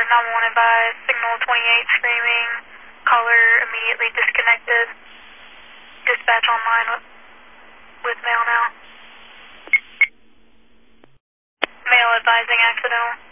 911 advised, signal 28 screaming, caller immediately disconnected. Dispatch online with mail now. Mail advising accidental.